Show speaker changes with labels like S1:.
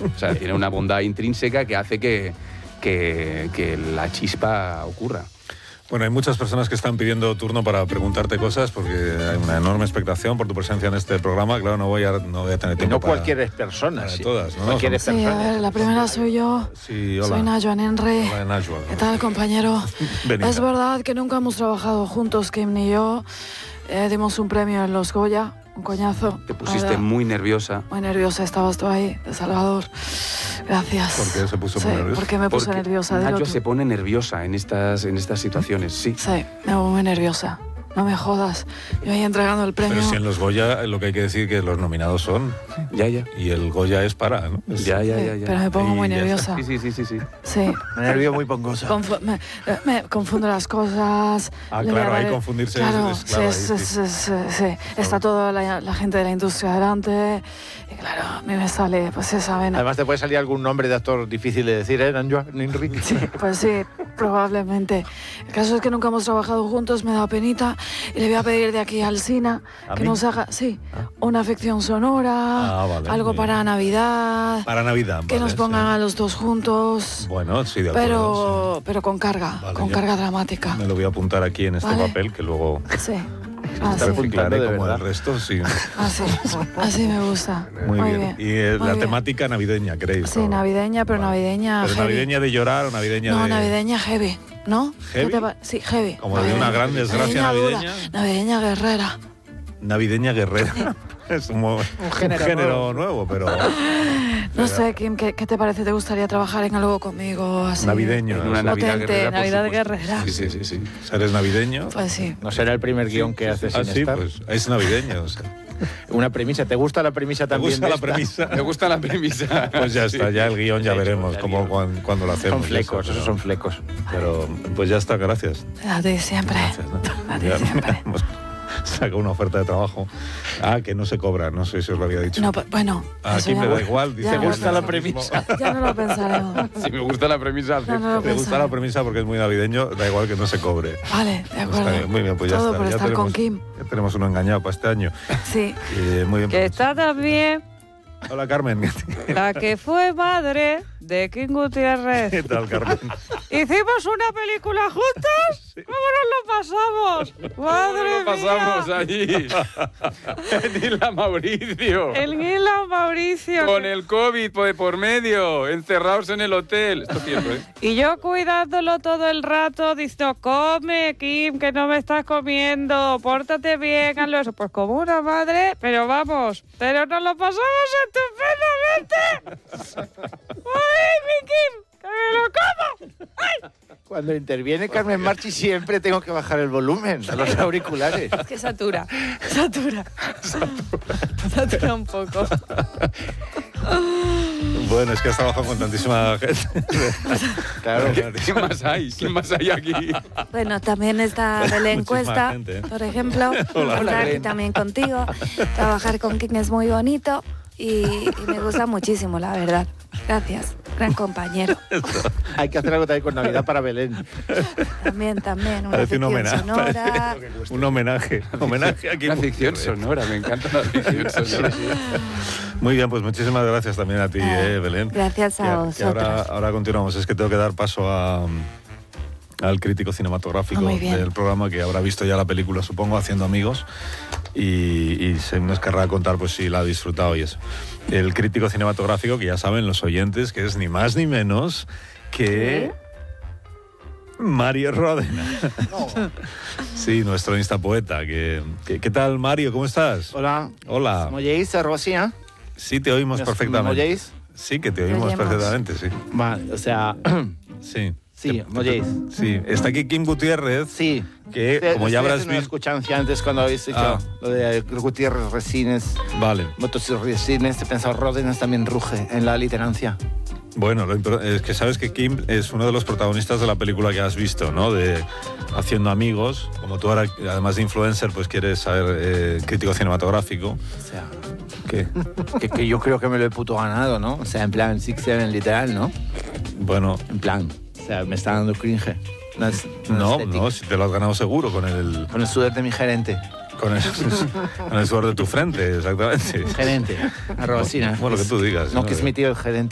S1: O sea, tiene una bondad intrínseca que hace que la chispa ocurra.
S2: Bueno, hay muchas personas que están pidiendo turno para preguntarte cosas porque hay una enorme expectación por tu presencia en este programa. Claro, no voy a tener tiempo
S3: no cualquier persona,
S2: para todas, ¿no?
S3: Cualquier
S4: Sí, a ver, la primera soy yo.
S2: Sí, hola.
S4: Soy Najwa Nenre.
S2: Hola, Najwa.
S4: ¿Qué tal, compañero?
S2: Benita.
S4: Es verdad que nunca hemos trabajado juntos, Kim ni yo. Dimos un premio en los Goya, un coñazo.
S1: Te pusiste
S4: ¿verdad?
S1: muy nerviosa.
S4: Muy nerviosa, estabas tú ahí, de Salvador. Gracias.
S2: ¿Por qué se puso
S4: Sí,
S2: muy nerviosa?
S4: porque me puse
S1: Porque
S4: nerviosa. dilo
S1: Nacho
S4: tú.
S1: se pone nerviosa en estas situaciones, sí.
S4: Sí, me pongo muy nerviosa. No me jodas. Yo ahí entregando el premio.
S2: Pero si en los Goya lo que hay que decir que los nominados son
S1: Ya.
S2: y el Goya es para, ¿no?
S1: Ya.
S4: Pero me pongo muy
S2: Y ya
S4: nerviosa.
S1: Sí.
S4: Sí.
S3: Me nervio muy pongosa.
S4: Me confundo las cosas.
S2: Ah,
S4: le voy a
S2: claro,
S4: dar
S2: ahí
S4: el-
S2: confundirse
S4: claro,
S2: es clave,
S4: sí,
S2: ahí,
S4: sí. Está toda la gente de la industria delante. Y claro, a mí me sale, pues esa vena.
S3: Además te puede salir algún nombre de actor difícil de decir, Najwa Nenre.
S4: Sí, pues sí, probablemente. El caso es que nunca hemos trabajado juntos, me da penita. Y le voy a pedir de aquí al Sina
S2: ¿A
S4: que
S2: mí?
S4: nos haga, una ficción sonora,
S2: Ah, vale,
S4: algo
S2: muy bien.
S4: para Navidad.
S2: Para Navidad,
S4: Que
S2: vale,
S4: nos pongan
S2: sí.
S4: a los dos juntos.
S2: Bueno, sí, de acuerdo.
S4: Pero con carga,
S2: Vale,
S4: con
S2: ya.
S4: carga dramática.
S2: Me lo voy a apuntar aquí en este
S4: Vale.
S2: papel que luego
S4: Sí.
S2: reciclaré
S3: de
S2: como
S3: verdad.
S2: el resto, sí.
S4: Así me gusta.
S2: Muy bien. Y
S4: muy
S2: la
S4: bien.
S2: temática navideña, ¿queréis?
S4: Sí,
S2: ¿no?
S4: navideña, pero
S2: Vale.
S4: navideña
S2: ¿Pero
S4: heavy.
S2: navideña de llorar o navideña
S4: No,
S2: de...?
S4: navideña heavy, ¿no?
S2: ¿Heavy?
S4: Sí, heavy.
S2: Como de una gran desgracia
S4: dura,
S2: navideña.
S4: Navideña guerrera.
S2: Navideña guerrera. Es un género nuevo, pero...
S4: No sé, Kim, ¿qué te parece? ¿Te gustaría trabajar en algo conmigo así?
S2: Navideño.
S1: En una Navidad
S4: Potente,
S1: guerrera, por
S4: Navidad
S1: supuesto.
S4: guerrera.
S1: Sí.
S2: ¿Eres navideño?
S4: Pues sí.
S3: No será el primer guión que haces
S2: Ah,
S3: sin
S2: sí,
S3: estar.
S2: pues es navideño. O sea.
S3: Una premisa. ¿Te gusta la premisa
S2: ¿Te
S3: también?
S2: gusta
S3: de
S2: la
S3: esta?
S2: premisa?
S1: Me gusta la premisa.
S2: Pues ya está, ya el guión ya
S3: Hecho,
S2: veremos
S3: ya
S2: cómo,
S3: guión.
S2: cuándo lo hacemos.
S3: Son flecos,
S2: eso,
S3: esos son flecos.
S2: Pero pues ya está, gracias.
S4: A ti siempre.
S2: Gracias, ¿no?
S4: A ti
S2: Ya
S4: siempre.
S2: hemos sacado una oferta de trabajo. Ah, que no se cobra, no sé si os lo había dicho.
S4: No, bueno.
S2: A
S4: eso
S2: Kim
S4: ya
S2: le
S4: no-
S2: da igual, dice
S4: ya
S2: que
S4: no
S2: gusta
S4: lo
S2: la
S4: pensaremos.
S2: premisa.
S4: Ya no lo pensaremos.
S1: Si me gusta la premisa,
S4: Ya no lo
S2: Me gusta la
S4: pensaremos.
S2: premisa porque es muy navideño, da igual que no se cobre.
S4: Vale, de acuerdo.
S2: Está bien, muy bien, pues ya
S4: Todo
S2: está.
S4: por
S2: ya
S4: estar con
S2: tenemos,
S4: Kim.
S2: ya tenemos uno engañado para este año.
S4: Sí.
S2: Muy bien.
S5: Que
S2: pues.
S5: está también
S2: Hola, Carmen.
S5: la que fue madre de Kim Gutiérrez.
S2: ¿Qué tal, Carmen?
S5: ¿Hicimos una película juntos? ¿Cómo nos lo pasamos? ¡Madre
S1: lo pasamos
S5: mía!
S1: allí. Dile a Mauricio.
S5: El Guila Mauricio.
S1: Con el COVID por medio, encerrados en el hotel. Esto es cierto, ¿eh?
S5: Y yo cuidándolo todo el rato, diciendo, come, Kim, que no me estás comiendo, pórtate bien, hazlo eso. Pues como una madre, pero vamos, pero nos lo pasamos estupendamente. ¡Ay, mi Kim, que me lo como! ¡Ay!
S3: Cuando interviene Carmen Marchi siempre tengo que bajar el volumen a los auriculares.
S5: Es que satura un poco.
S2: Bueno, es que has trabajado con tantísima gente.
S3: Claro.
S1: ¿Quién más hay? ¿Quién más hay aquí?
S4: Bueno, también está Belén
S2: Muchísima
S4: Cuesta,
S2: gente, ¿eh?
S4: por ejemplo.
S2: Hola,
S4: Estar aquí
S3: Belén.
S4: también contigo. Trabajar con Kim es muy bonito y me gusta muchísimo, la verdad. Gracias, gran compañero.
S3: Hay que hacer algo también con Navidad para Belén.
S4: También, una
S2: Parece un
S4: ficción
S2: homenaje.
S4: sonora.
S2: Un homenaje. Homenaje a Kim
S1: La ficción
S2: Gutiérrez.
S1: sonora, me encanta la ficción sonora.
S2: Muy bien, pues muchísimas gracias también a ti, Belén.
S4: Gracias a
S2: Que
S4: vosotros.
S2: ahora continuamos. Es que tengo que dar paso al crítico cinematográfico
S4: Muy bien.
S2: del programa, que habrá visto ya la película, supongo, Haciendo Amigos, y se nos querrá contar pues si la ha disfrutado y eso. El crítico cinematográfico, que ya saben los oyentes, que es ni más ni menos que... Mario Ródena. Sí, nuestro instapoeta. ¿Qué tal, Mario? ¿Cómo estás?
S3: Hola.
S2: Hola.
S3: ¿M'oyéis, Rosina?
S2: Sí, te oímos perfectamente.
S3: ¿M'oyéis?
S2: Sí, que te oímos
S4: Oímos.
S2: perfectamente, sí.
S3: Va, o sea,
S2: Sí.
S3: sí, ¿m'oyéis?
S2: Sí, está aquí Kim Gutiérrez,
S3: Sí.
S2: que como ya habrás
S3: una
S2: visto...
S3: escuchancia antes cuando habéis dicho
S2: Ah.
S3: lo de Gutiérrez Resines,
S2: Vale.
S3: Motos Resines, he pensado Ródenas también ruge en la literancia.
S2: Bueno, es que sabes que Kim es uno de los protagonistas de la película que has visto, ¿no? De Haciendo Amigos. Como tú ahora, además de influencer, pues quieres saber crítico cinematográfico.
S3: O sea,
S2: ¿Qué?
S3: que yo creo que me lo he puto ganado, ¿no? O sea, en plan Six Seven literal, ¿no?
S2: Bueno,
S3: En plan, o sea, me está dando cringe. No, es,
S2: no,
S3: estética.
S2: no, si te lo has ganado seguro con el
S3: Con el sudor de mi gerente.
S2: con el sudor de tu frente, exactamente.
S3: Gerente, arrobacina.
S2: Bueno, lo que tú digas.
S3: No, que es mi tío el gerente.